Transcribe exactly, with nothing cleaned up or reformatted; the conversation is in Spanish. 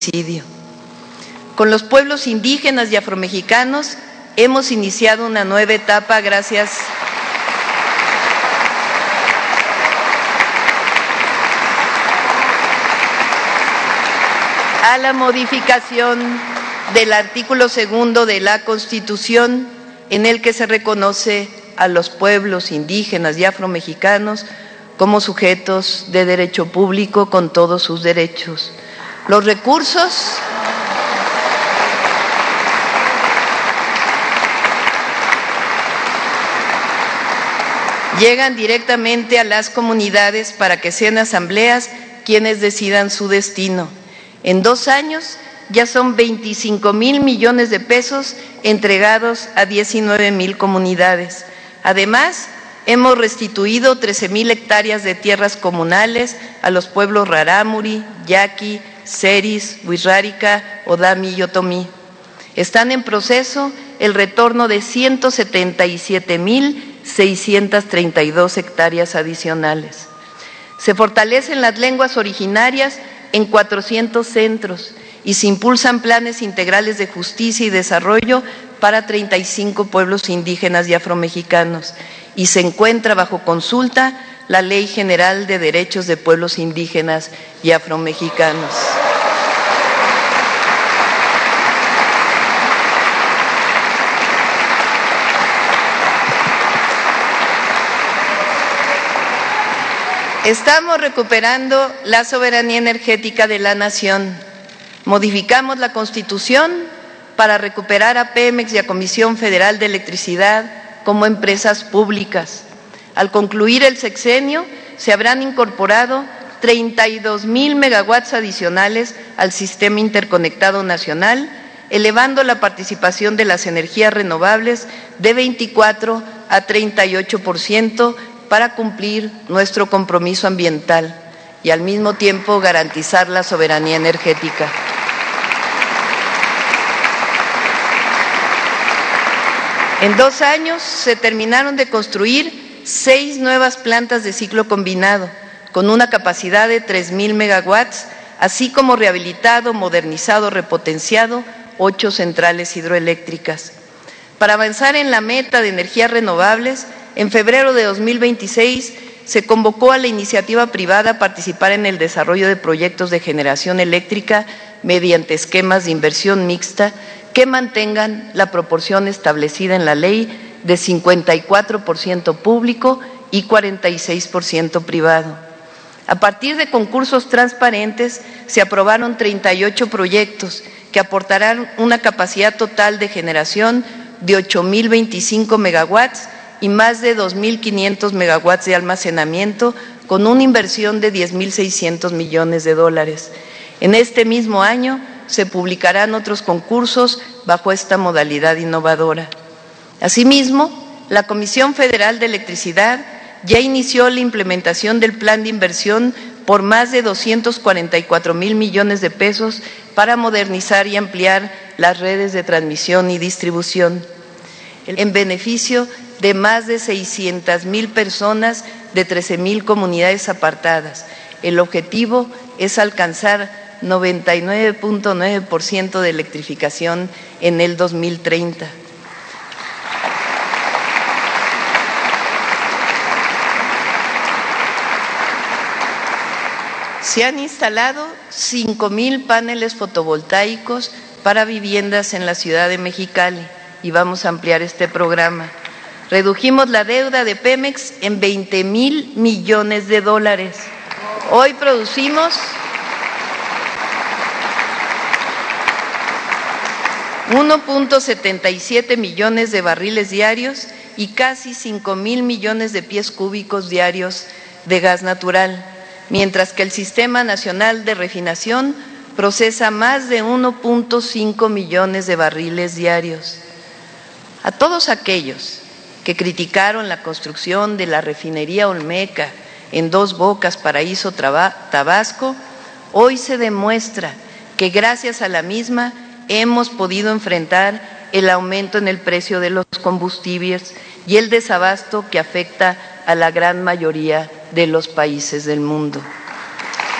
feminicidio. Con los pueblos indígenas y afromexicanos hemos iniciado una nueva etapa gracias a la modificación del artículo segundo de la Constitución, en el que se reconoce a los pueblos indígenas y afromexicanos como sujetos de derecho público con todos sus derechos. Los recursos llegan directamente a las comunidades para que sean asambleas quienes decidan su destino. En dos años ya son veinticinco mil millones de pesos entregados a diecinueve mil comunidades. Además, hemos restituido trece mil hectáreas de tierras comunales a los pueblos Rarámuri, Yaqui, Seris, Wixárika, Odami y Otomí. Están en proceso el retorno de ciento setenta y siete mil seiscientas treinta y dos hectáreas adicionales. Se fortalecen las lenguas originarias en cuatrocientos centros y se impulsan planes integrales de justicia y desarrollo para treinta y cinco pueblos indígenas y afromexicanos, y se encuentra bajo consulta la Ley General de Derechos de Pueblos Indígenas y Afromexicanos. Estamos recuperando la soberanía energética de la nación. Modificamos la Constitución para recuperar a Pemex y a Comisión Federal de Electricidad como empresas públicas. Al concluir el sexenio, se habrán incorporado treinta y dos mil megawatts adicionales al Sistema Interconectado Nacional, elevando la participación de las energías renovables de veinticuatro a treinta y ocho por ciento para cumplir nuestro compromiso ambiental y al mismo tiempo garantizar la soberanía energética. En dos años se terminaron de construir seis nuevas plantas de ciclo combinado con una capacidad de tres mil megawatts, así como rehabilitado, modernizado, repotenciado ocho centrales hidroeléctricas. Para avanzar en la meta de energías renovables, en febrero de dos mil veintiséis se convocó a la iniciativa privada a participar en el desarrollo de proyectos de generación eléctrica mediante esquemas de inversión mixta que mantengan la proporción establecida en la ley de cincuenta y cuatro por ciento público y cuarenta y seis por ciento privado. A partir de concursos transparentes se aprobaron treinta y ocho proyectos que aportarán una capacidad total de generación de ocho mil veinticinco megawatts y más de dos mil quinientos megawatts de almacenamiento con una inversión de diez mil seiscientos millones de dólares. En este mismo año se publicarán otros concursos bajo esta modalidad innovadora. Asimismo, la Comisión Federal de Electricidad ya inició la implementación del plan de inversión por más de doscientos cuarenta y cuatro mil millones de pesos para modernizar y ampliar las redes de transmisión y distribución, en beneficio de más de seiscientas mil personas de trece mil comunidades apartadas. El objetivo es alcanzar noventa y nueve punto nueve por ciento de electrificación en el dos mil treinta. Se han instalado cinco mil paneles fotovoltaicos para viviendas en la ciudad de Mexicali y vamos a ampliar este programa. Redujimos la deuda de Pemex en veinte mil millones de dólares. Hoy producimos uno punto setenta y siete millones de barriles diarios y casi cinco mil millones de pies cúbicos diarios de gas natural, mientras que el Sistema Nacional de Refinación procesa más de uno punto cinco millones de barriles diarios. A todos aquellos que criticaron la construcción de la refinería Olmeca en Dos Bocas, Paraíso, Tabasco, hoy se demuestra que gracias a la misma hemos podido enfrentar el aumento en el precio de los combustibles y el desabasto que afecta a la gran mayoría de los países del mundo.